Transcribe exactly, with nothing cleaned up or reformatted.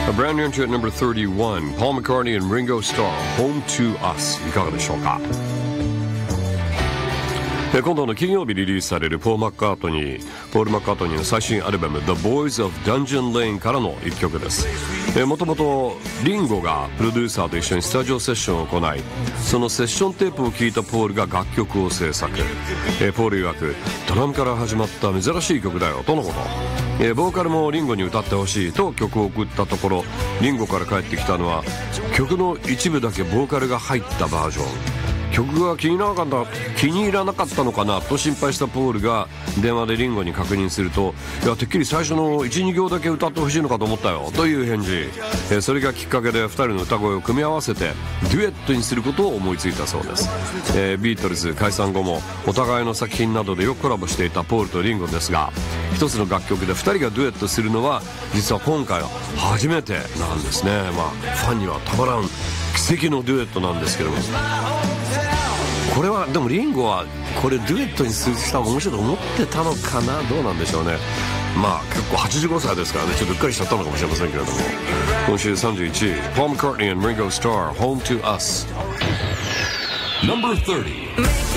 A brand new entry at number thirty-one, Paul McCartney and Ringo Starr, Home to Us. いかがでしょうか。今度の金曜日リリースされるポール・マッカートニーポール・マッカートニーの最新アルバム The Boys of Dungeon Lane からの一曲です。もともとリンゴがプロデューサーと一緒にスタジオセッションを行い、そのセッションテープを聴いたポールが楽曲を制作。えポール曰くドラムから始まった珍しい曲だよとのこと。えボーカルもリンゴに歌ってほしいと曲を送ったところ、リンゴから返ってきたのは曲の一部だけボーカルが入ったバージョン。曲が気に入らなかった気に入らなかったのかなと心配したポールが電話でリンゴに確認すると、いやてっきり最初の いちに 行だけ歌ってほしいのかと思ったよという返事。えそれがきっかけでふたりの歌声を組み合わせてデュエットにすることを思いついたそうです。えー、ビートルズ解散後もお互いの作品などでよくコラボしていたポールとリンゴですが、一つの楽曲でふたりがデュエットするのは実は今回は初めてなんですね。まあファンにはたまらん奇跡のデュエットなんですけども、これはでもリンゴはこれデュエットにした方が面白いと思ってたのかな、どうなんでしょうね。まあ結構はちじゅうごさいですからね、ちょっとうっかりしちゃったのかもしれませんけれども。今週さんじゅういちい Paul McCartney and Ringo Starr Home to Us Number thirty